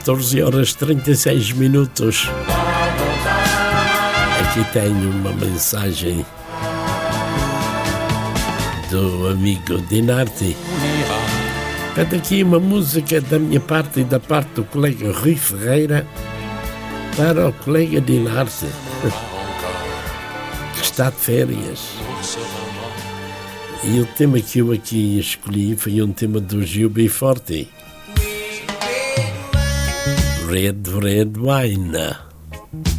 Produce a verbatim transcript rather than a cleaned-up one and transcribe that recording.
catorze horas e trinta e seis minutos. Aqui tenho uma mensagem do amigo Dinarte. Pede aqui uma música da minha parte e da parte do colega Rui Ferreira para o colega Dinarte, que está de férias. E o tema que eu aqui escolhi foi um tema do Gil B. Forte. Red, Red Wine.